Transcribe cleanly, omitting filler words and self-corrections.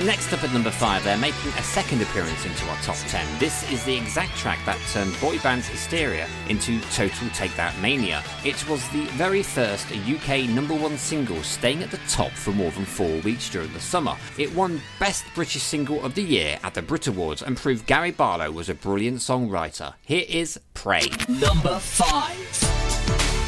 next up at number 5, they're making a second appearance into our top 10. This is the exact track that turned boy band hysteria into total Take That mania. It was the very first UK number 1 single staying at the top for more than 4 weeks during the summer. It won Best British Single of the Year at the Brit Awards and proved Gary Barlow was a brilliant songwriter. Here is Pray. Number 5.